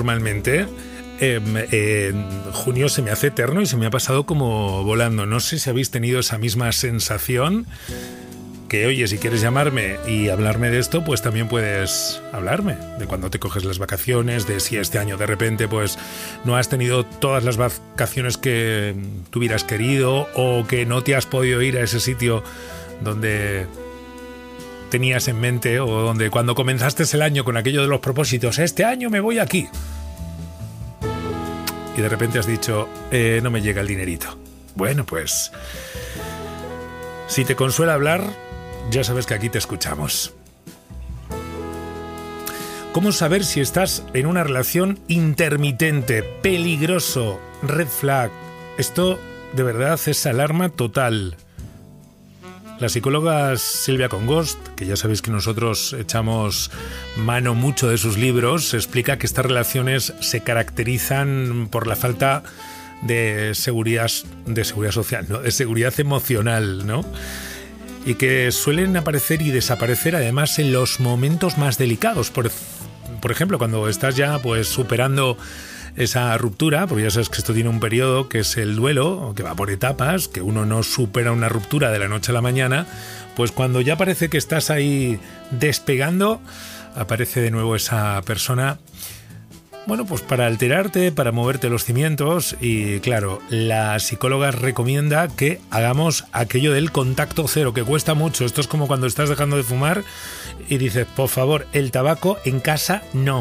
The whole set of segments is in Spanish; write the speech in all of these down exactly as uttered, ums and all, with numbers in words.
normalmente, eh, eh, junio se me hace eterno y se me ha pasado como volando. No sé si habéis tenido esa misma sensación. Que oye, si quieres llamarme y hablarme de esto, pues también puedes hablarme de cuando te coges las vacaciones, de si este año de repente pues no has tenido todas las vacaciones que tú hubieras querido, o que no te has podido ir a ese sitio donde tenías en mente, o donde cuando comenzaste el año con aquello de los propósitos, este año me voy aquí, y de repente has dicho, eh, no me llega el dinerito. Bueno, pues si te consuela hablar, ya sabes que aquí te escuchamos. ¿Cómo saber si estás en una relación intermitente? Peligroso, red flag. Esto de verdad es alarma total. La psicóloga Silvia Congost, que ya sabéis que nosotros echamos mano mucho de sus libros, explica que estas relaciones se caracterizan por la falta de seguridad, de seguridad social, ¿no? De seguridad emocional, ¿no? Y que suelen aparecer y desaparecer además en los momentos más delicados. Por, por ejemplo, cuando estás ya pues superando esa ruptura, porque ya sabes que esto tiene un periodo que es el duelo, que va por etapas, que uno no supera una ruptura de la noche a la mañana, pues cuando ya parece que estás ahí despegando, aparece de nuevo esa persona, bueno, pues para alterarte, para moverte los cimientos. Y claro, la psicóloga recomienda que hagamos aquello del contacto cero, que cuesta mucho. Esto es como cuando estás dejando de fumar y dices, por favor, el tabaco en casa no.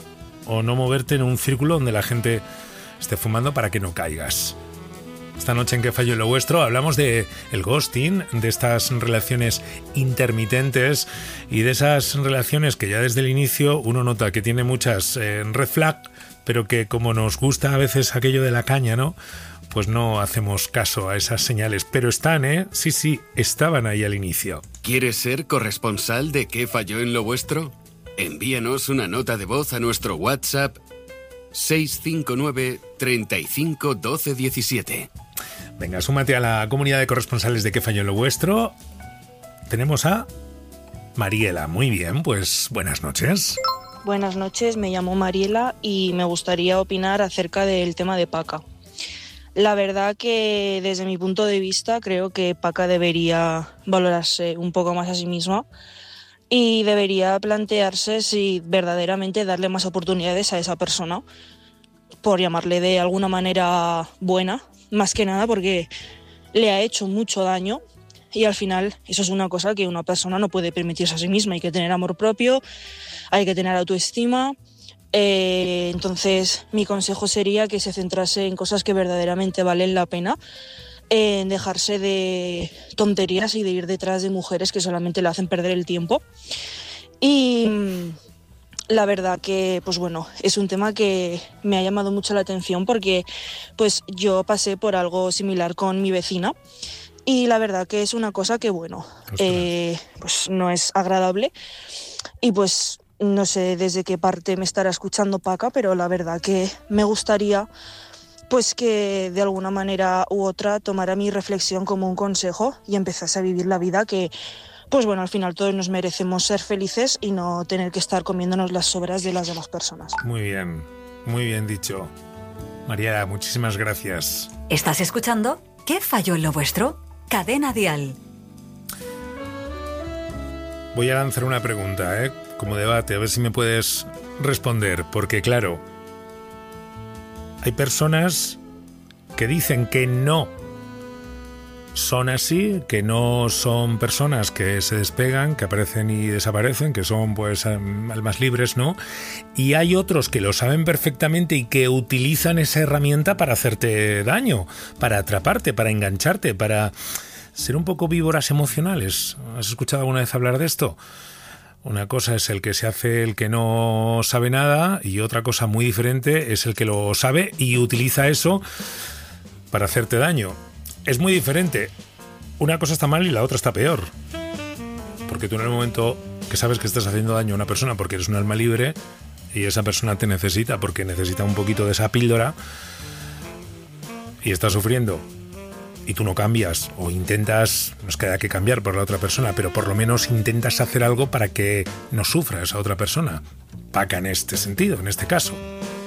O no moverte en un círculo donde la gente esté fumando para que no caigas. Esta noche en ¿Qué falló en lo vuestro? Hablamos de el ghosting, de estas relaciones intermitentes y de esas relaciones que ya desde el inicio uno nota que tiene muchas eh, red flag, pero que como nos gusta a veces aquello de la caña, ¿no? Pues no hacemos caso a esas señales. Pero están, ¿eh? Sí, sí, estaban ahí al inicio. ¿Quieres ser corresponsal de ¿Qué falló en lo vuestro? Envíanos una nota de voz a nuestro WhatsApp seis cinco nueve, treinta y cinco, doce, diecisiete. Venga, súmate a la comunidad de corresponsales de ¿Qué falló en lo vuestro? Tenemos a Mariela. Muy bien, pues buenas noches. Buenas noches, me llamo Mariela y me gustaría opinar acerca del tema de Paca. La verdad que desde mi punto de vista creo que Paca debería valorarse un poco más a sí misma y debería plantearse si verdaderamente darle más oportunidades a esa persona, por llamarle de alguna manera buena, más que nada porque le ha hecho mucho daño y al final eso es una cosa que una persona no puede permitirse a sí misma. Hay que tener amor propio, hay que tener autoestima. Eh, entonces mi consejo sería que se centrase en cosas que verdaderamente valen la pena, en dejarse de tonterías y de ir detrás de mujeres que solamente le hacen perder el tiempo. Y la verdad que, pues bueno, es un tema que me ha llamado mucho la atención porque pues yo pasé por algo similar con mi vecina y la verdad que es una cosa que, bueno, eh, pues no es agradable y pues no sé desde qué parte me estará escuchando Paca, pero la verdad que me gustaría pues que de alguna manera u otra tomara mi reflexión como un consejo y empezase a vivir la vida que, pues bueno, al final todos nos merecemos ser felices y no tener que estar comiéndonos las sobras de las demás personas. Muy bien, muy bien dicho. María, muchísimas gracias. ¿Estás escuchando? ¿Qué falló en lo vuestro? Cadena Dial. Voy a lanzar una pregunta, ¿eh? Como debate, a ver si me puedes responder, porque claro, hay personas que dicen que no son así, que no son personas que se despegan, que aparecen y desaparecen, que son pues almas libres, ¿no? Y hay otros que lo saben perfectamente y que utilizan esa herramienta para hacerte daño, para atraparte, para engancharte, para ser un poco víboras emocionales. ¿Has escuchado alguna vez hablar de esto? Una cosa es el que se hace el que no sabe nada y otra cosa muy diferente es el que lo sabe y utiliza eso para hacerte daño. Es muy diferente. Una cosa está mal y la otra está peor. Porque tú en el momento que sabes que estás haciendo daño a una persona porque eres un alma libre y esa persona te necesita porque necesita un poquito de esa píldora y está sufriendo y tú no cambias o intentas, no es que haya que cambiar por la otra persona, pero por lo menos intentas hacer algo para que no sufra esa otra persona. Paca en este sentido, en este caso.